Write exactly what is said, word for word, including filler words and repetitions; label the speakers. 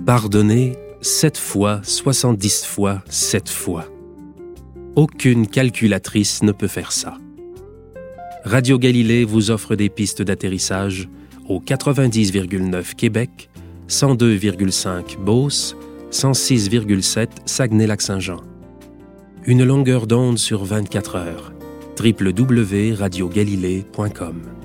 Speaker 1: Pardonner sept fois, soixante-dix fois, sept fois. Aucune calculatrice ne peut faire ça. Radio Galilée vous offre des pistes d'atterrissage au quatre-vingt-dix virgule neuf Québec, cent deux virgule cinq Beauce, cent six virgule sept Saguenay-Lac-Saint-Jean. Une longueur d'onde sur vingt-quatre heures. w w w point radio galilée point com